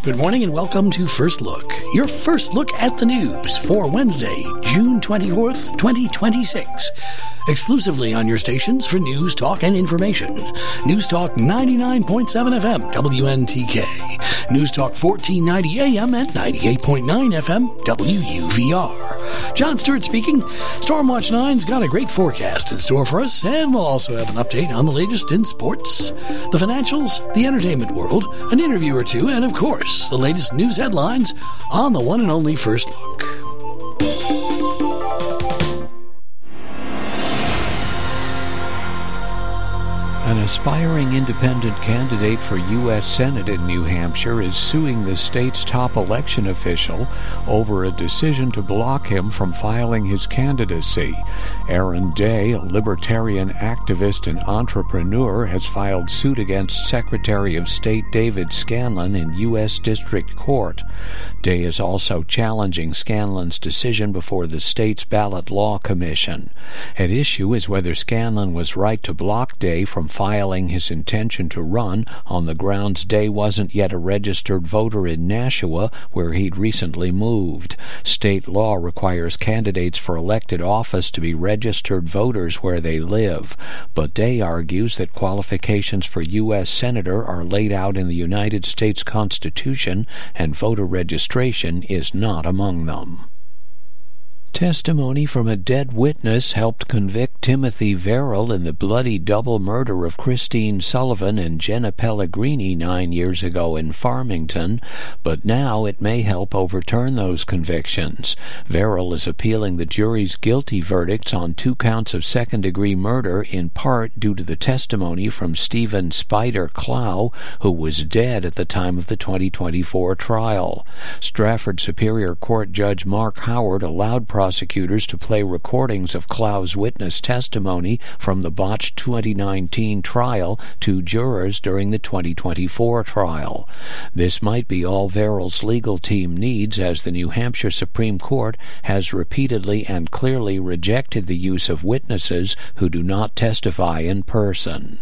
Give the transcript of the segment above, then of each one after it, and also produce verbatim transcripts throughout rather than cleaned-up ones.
Good morning and welcome to First Look, your first look at the news for Wednesday, June twenty-fourth, twenty twenty-six. Exclusively on your stations for news, talk, and information. News Talk ninety-nine point seven F M, W N T K. News Talk fourteen ninety A M and ninety-eight point nine F M, W U V R. John Stewart speaking. Stormwatch nine's got a great forecast in store for us, and we'll also have an update on the latest in sports, the financials, the entertainment world, an interview or two, and of course, the latest news headlines on the one and only First Look. An aspiring independent candidate for U S Senate in New Hampshire is suing the state's top election official over a decision to block him from filing his candidacy. Aaron Day, a libertarian activist and entrepreneur, has filed suit against Secretary of State David Scanlon in U S District Court. Day is also challenging Scanlon's decision before the state's Ballot Law Commission. At issue is whether Scanlon was right to block Day from filing his intention to run on the grounds Day wasn't yet a registered voter in Nashua, where he'd recently moved. State law requires candidates for elected office to be registered voters where they live, but Day argues that qualifications for U S Senator are laid out in the United States Constitution, and voter registration is not among them. Testimony from a dead witness helped convict Timothy Verrill in the bloody double murder of Christine Sullivan and Jenna Pellegrini nine years ago in Farmington, but now it may help overturn those convictions. Verrill is appealing the jury's guilty verdicts on two counts of second-degree murder, in part due to the testimony from Stephen Spider Clow, who was dead at the time of the twenty twenty-four trial. Stratford Superior Court Judge Mark Howard allowed prosecutors to play recordings of Clow's witness testimony from the botched twenty nineteen trial to jurors during the twenty twenty-four trial. This might be all Verrill's legal team needs, as the New Hampshire Supreme Court has repeatedly and clearly rejected the use of witnesses who do not testify in person.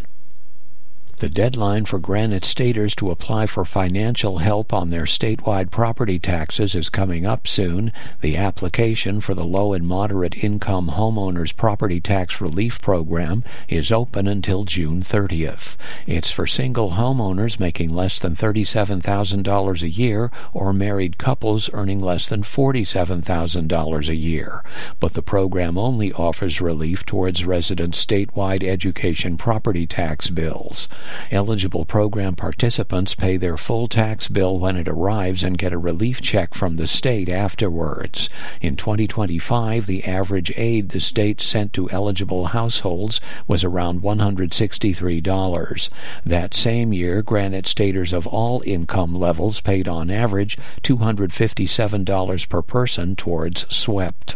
The deadline for Granite Staters to apply for financial help on their statewide property taxes is coming up soon. The application for the low and moderate income homeowners property tax relief program is open until June thirtieth. It's for single homeowners making less than thirty-seven thousand dollars a year or married couples earning less than forty-seven thousand dollars a year. But the program only offers relief towards residents' statewide education property tax bills. Eligible program participants pay their full tax bill when it arrives and get a relief check from the state afterwards. In twenty twenty-five, the average aid the state sent to eligible households was around one hundred sixty-three dollars. That same year, Granite Staters of all income levels paid on average two hundred fifty-seven dollars per person towards SWEPT.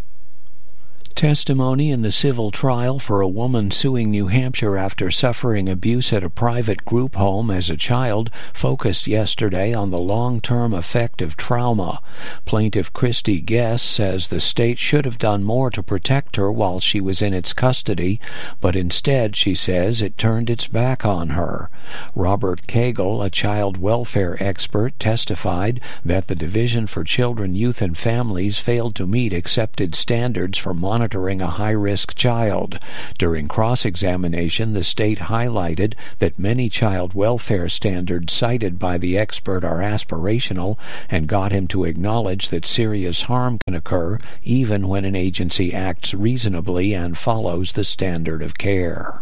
Testimony in the civil trial for a woman suing New Hampshire after suffering abuse at a private group home as a child focused yesterday on the long-term effect of trauma. Plaintiff Christy Guess says the state should have done more to protect her while she was in its custody, but instead, she says, it turned its back on her. Robert Cagle, a child welfare expert, testified that the Division for Children, Youth, and Families failed to meet accepted standards for monitoring a high-risk child. During cross-examination, the state highlighted that many child welfare standards cited by the expert are aspirational and got him to acknowledge that serious harm can occur even when an agency acts reasonably and follows the standard of care.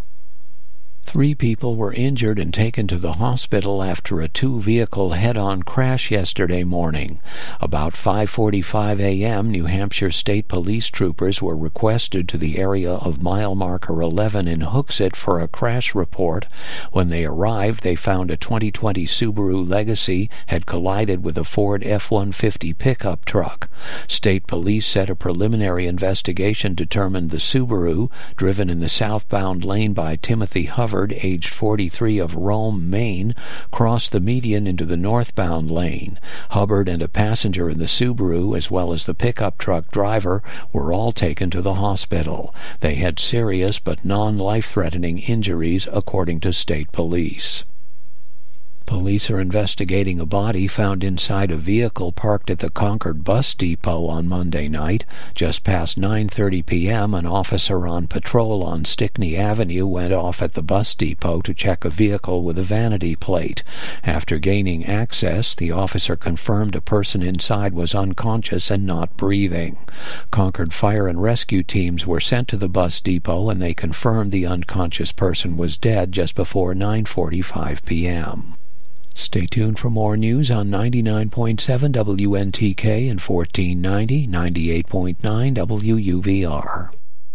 Three people were injured and taken to the hospital after a two-vehicle head-on crash yesterday morning. About five forty-five a.m., New Hampshire State Police troopers were requested to the area of mile marker eleven in Hooksett for a crash report. When they arrived, they found a twenty twenty Subaru Legacy had collided with a Ford F one fifty pickup truck. State Police said a preliminary investigation determined the Subaru, driven in the southbound lane by Timothy Hubbard, aged forty-three, of Rome, Maine, crossed the median into the northbound lane. Hubbard and a passenger in the Subaru, as well as the pickup truck driver, were all taken to the hospital. They had serious but non-life-threatening injuries, according to state police. Police are investigating a body found inside a vehicle parked at the Concord bus depot on Monday night. Just past nine thirty p.m., an officer on patrol on Stickney Avenue went off at the bus depot to check a vehicle with a vanity plate. After gaining access, the officer confirmed a person inside was unconscious and not breathing. Concord fire and rescue teams were sent to the bus depot, and they confirmed the unconscious person was dead just before nine forty-five p.m. Stay tuned for more news on ninety-nine point seven W N T K and fourteen ninety, ninety-eight point nine W U V R.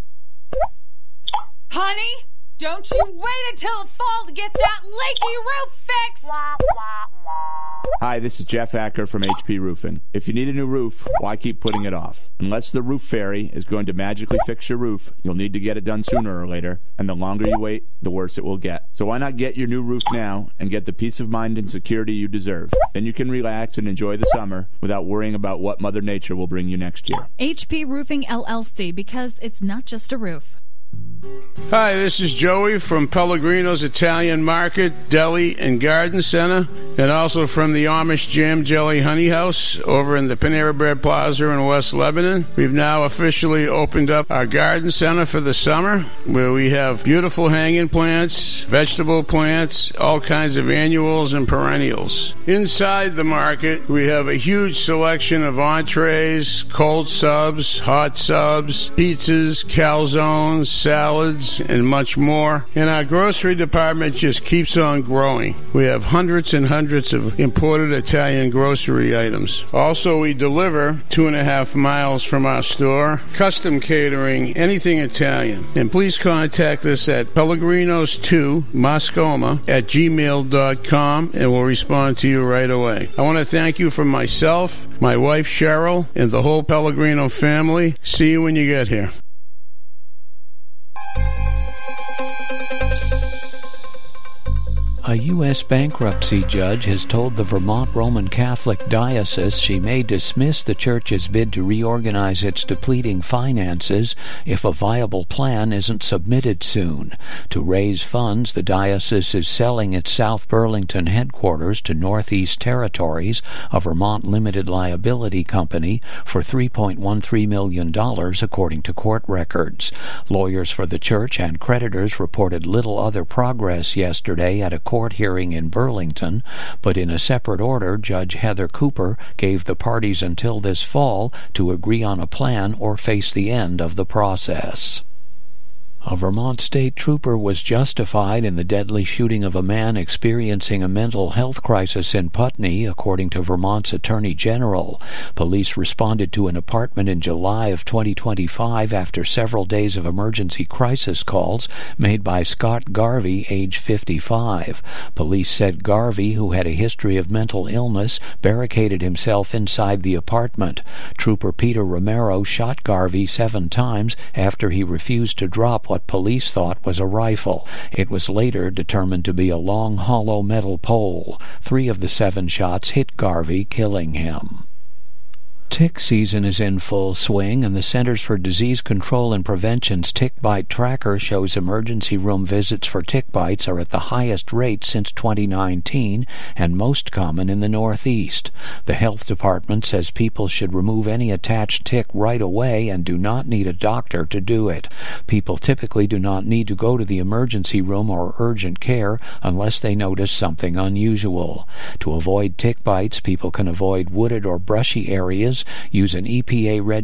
Honey, don't you wait until the fall to get that leaky roof fixed! Hi, this is Jeff Acker from H P Roofing. If you need a new roof, why keep putting it off? Unless the roof fairy is going to magically fix your roof, you'll need to get it done sooner or later, and the longer you wait, the worse it will get. So why not get your new roof now and get the peace of mind and security you deserve? Then you can relax and enjoy the summer without worrying about what Mother Nature will bring you next year. H P Roofing L L C, because it's not just a roof. Hi, this is Joey from Pellegrino's Italian Market, Deli, and Garden Center, and also from the Amish Jam Jelly Honey House over in the Panera Bread Plaza in West Lebanon. We've now officially opened up our garden center for the summer, where we have beautiful hanging plants, vegetable plants, all kinds of annuals and perennials. Inside the market, we have a huge selection of entrees, cold subs, hot subs, pizzas, calzones, salads, and much more. And our grocery department just keeps on growing. We have hundreds and hundreds of imported Italian grocery items. Also, we deliver two and a half miles from our store, custom catering, anything Italian. And please contact us at pellegrinos two moscoma at gmail dot com, and we'll respond to you right away. I want to thank you from myself, my wife Cheryl, and the whole Pellegrino family. See you when you get here. A U S bankruptcy judge has told the Vermont Roman Catholic Diocese she may dismiss the church's bid to reorganize its depleting finances if a viable plan isn't submitted soon. To raise funds, the diocese is selling its South Burlington headquarters to Northeast Territories, a Vermont limited liability company, for three point one three million dollars, according to court records. Lawyers for the church and creditors reported little other progress yesterday at a court hearing in Burlington, but in a separate order, Judge Heather Cooper gave the parties until this fall to agree on a plan or face the end of the process. A Vermont state trooper was justified in the deadly shooting of a man experiencing a mental health crisis in Putney, according to Vermont's Attorney General. Police responded to an apartment in July of twenty twenty-five after several days of emergency crisis calls made by Scott Garvey, age fifty-five. Police said Garvey, who had a history of mental illness, barricaded himself inside the apartment. Trooper Peter Romero shot Garvey seven times after he refused to drop what police thought was a rifle. It was later determined to be a long, hollow metal pole. Three of the seven shots hit Garvey, killing him. Tick season is in full swing, and the Centers for Disease Control and Prevention's Tick Bite Tracker shows emergency room visits for tick bites are at the highest rate since twenty nineteen and most common in the Northeast. The health department says people should remove any attached tick right away and do not need a doctor to do it. People typically do not need to go to the emergency room or urgent care unless they notice something unusual. To avoid tick bites, people can avoid wooded or brushy areas, use an E P A